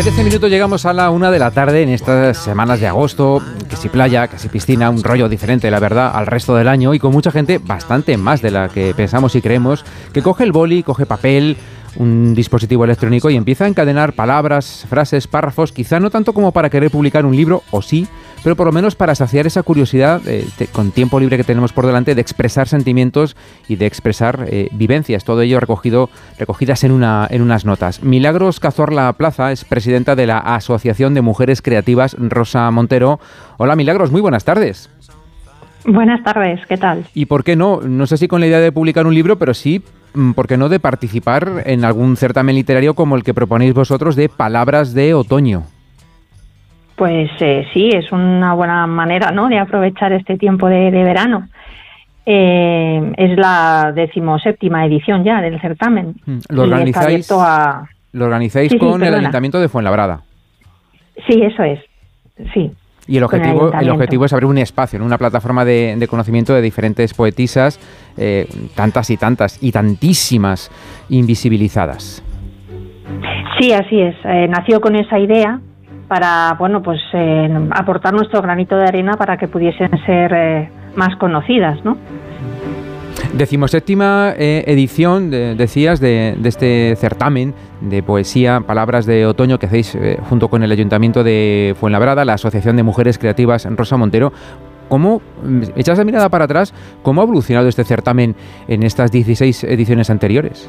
13 minutos llegamos a la 1 de la tarde en estas semanas de agosto, que si playa, que si piscina, un rollo diferente, la verdad, al resto del año y con mucha gente, bastante más de la que pensamos y creemos, que coge el boli, coge papel, un dispositivo electrónico y empieza a encadenar palabras, frases, párrafos, quizá no tanto como para querer publicar un libro, o sí, pero por lo menos para saciar esa curiosidad con tiempo libre que tenemos por delante de expresar sentimientos y de expresar vivencias, todo ello recogidas en unas notas. Milagros Cazorla Plaza es presidenta de la Asociación de Mujeres Creativas Rosa Montero. Hola Milagros, muy buenas tardes. Buenas tardes, ¿qué tal? ¿Y por qué no? No sé si con la idea de publicar un libro, pero sí, ¿por qué no de participar en algún certamen literario como el que proponéis vosotros de Palabras de Otoño? Pues sí, es una buena manera, ¿no?, de aprovechar este tiempo de verano. Es la 17ª edición ya del certamen. ¿Lo organizáis con el Ayuntamiento de Fuenlabrada? Sí, eso es, sí. Y el objetivo es abrir un espacio, ¿no?, una plataforma de conocimiento de diferentes poetisas, tantas y tantas y tantísimas invisibilizadas. Sí, así es. Nació con esa idea para, aportar nuestro granito de arena para que pudiesen ser más conocidas, ¿no? 17ª edición, decías, de este certamen de poesía, Palabras de Otoño, que hacéis junto con el Ayuntamiento de Fuenlabrada, la Asociación de Mujeres Creativas Rosa Montero. ¿Cómo, echas la mirada para atrás, cómo ha evolucionado este certamen en estas 16 ediciones anteriores?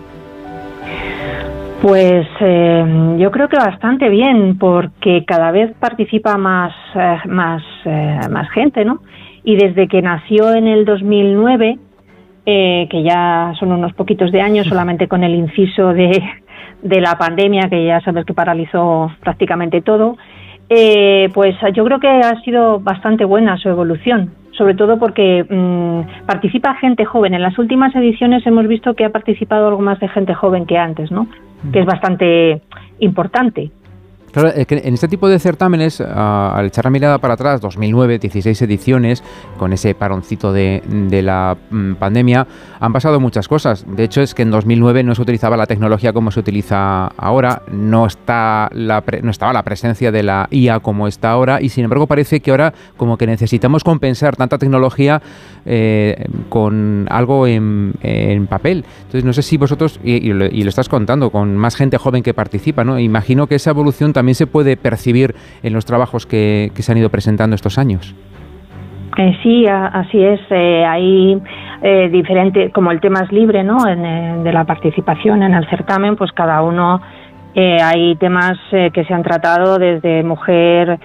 Pues yo creo que bastante bien, porque cada vez participa más gente, ¿no? Y desde que nació en el 2009, que ya son unos poquitos de años, solamente con el inciso de la pandemia, que ya sabes que paralizó prácticamente todo, pues yo creo que ha sido bastante buena su evolución, sobre todo porque participa gente joven. En las últimas ediciones hemos visto que ha participado algo más de gente joven que antes, ¿no? Que es bastante importante. Claro, en este tipo de certámenes, al echar la mirada para atrás, 2009, 16 ediciones, con ese paroncito de la pandemia, han pasado muchas cosas. De hecho, es que en 2009 no se utilizaba la tecnología como se utiliza ahora, no estaba la presencia de la IA como está ahora, y sin embargo parece que ahora como que necesitamos compensar tanta tecnología con algo en papel. Entonces, no sé si vosotros, y lo estás contando, con más gente joven que participa, ¿no? Imagino que esa evolución también se puede percibir en los trabajos que se han ido presentando estos años. Sí, así es. Hay diferente, como el tema es libre, ¿no?, de la participación en el certamen, pues cada uno hay temas que se han tratado desde mujer,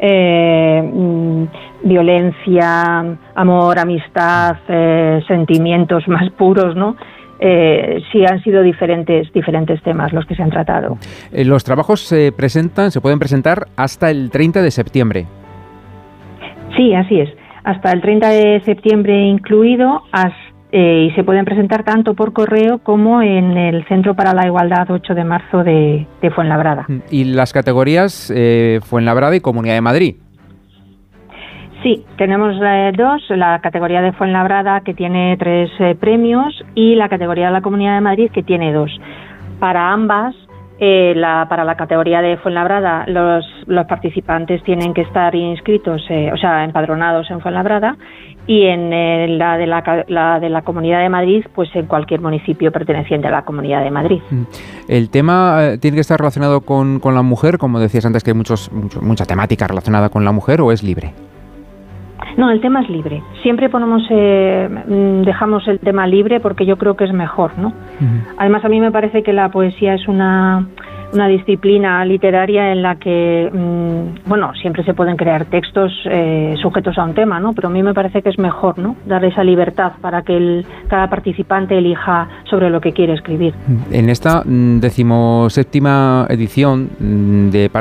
violencia, amor, amistad, sentimientos más puros, ¿no? Sí, han sido diferentes temas los que se han tratado. Los trabajos se pueden presentar hasta el 30 de septiembre. Sí, así es. Hasta el 30 de septiembre incluido, y se pueden presentar tanto por correo como en el Centro para la Igualdad 8 de marzo de Fuenlabrada. ¿Y las categorías Fuenlabrada y Comunidad de Madrid? Sí, tenemos dos, la categoría de Fuenlabrada, que tiene 3 premios, y la categoría de la Comunidad de Madrid, que tiene 2. Para ambas, para la categoría de Fuenlabrada, los participantes tienen que estar inscritos, empadronados en Fuenlabrada, y en la de la Comunidad de Madrid, pues en cualquier municipio perteneciente a la Comunidad de Madrid. ¿El tema tiene que estar relacionado con la mujer, como decías antes, que hay mucha temática relacionada con la mujer, o es libre? No, el tema es libre. Siempre dejamos el tema libre porque yo creo que es mejor, ¿no? Además, a mí me parece que la poesía es una disciplina literaria en la que, siempre se pueden crear textos sujetos a un tema, ¿no? Pero a mí me parece que es mejor, ¿no?, dar esa libertad para que cada participante elija sobre lo que quiere escribir. En esta 17ª edición de